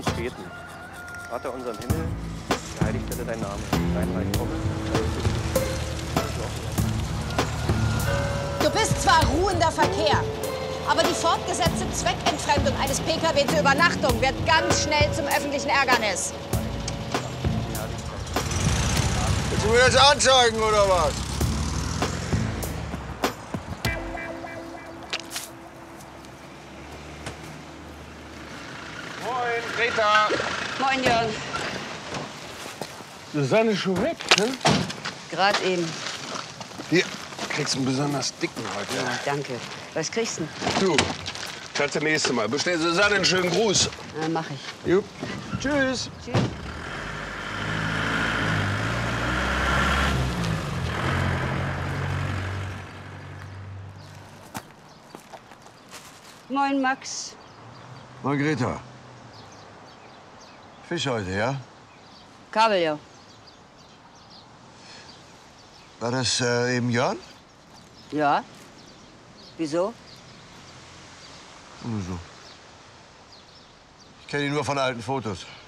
Beten. Vater unser im Himmel, geheiligt werde dein Name. Dein Reich komme. Du bist zwar ruhender Verkehr, aber die fortgesetzte Zweckentfremdung eines Pkw zur Übernachtung wird ganz schnell zum öffentlichen Ärgernis. Willst du mir das anzeigen, oder was? Moin, Greta. Moin, Jörn. Susanne ist schon weg, ne? Gerade eben. Hier, kriegst einen besonders dicken heute. Ja, danke. Was kriegst du? Du, das nächste Mal. Bestell Susanne einen schönen Gruß. Ja, mach ich. Jupp. Tschüss. Tschüss. Moin, Max. Moin, Greta. Fisch heute, ja? Kabeljau. War das eben Jörn? Ja. Wieso? Nur so. Ich kenne ihn nur von alten Fotos.